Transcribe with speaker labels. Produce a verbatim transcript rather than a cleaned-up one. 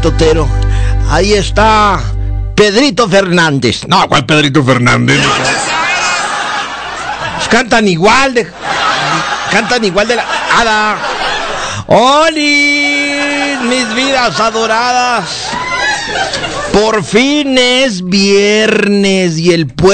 Speaker 1: mitotero. Ahí está Pedrito Fernández.
Speaker 2: No, ¿cuál Pedrito Fernández?
Speaker 1: Cantan igual de... Cantan igual de la... ¡Ada! ¡Oli! Mis vidas adoradas. Por fin es viernes y el pueblo